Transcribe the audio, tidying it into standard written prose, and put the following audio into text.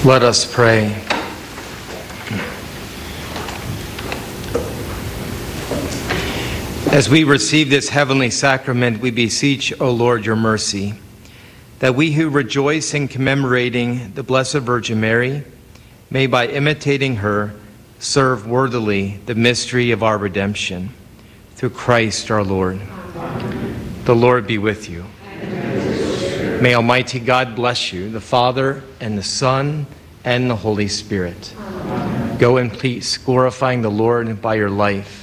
Let us pray. As we receive this heavenly sacrament, we beseech, O Lord, your mercy, that we who rejoice in commemorating the Blessed Virgin Mary may, by imitating her, serve worthily the mystery of our redemption. Through Christ our Lord. Amen. The Lord be with you. May Almighty God bless you, the Father, and the Son, and the Holy Spirit. Amen. Go in peace, glorifying the Lord by your life.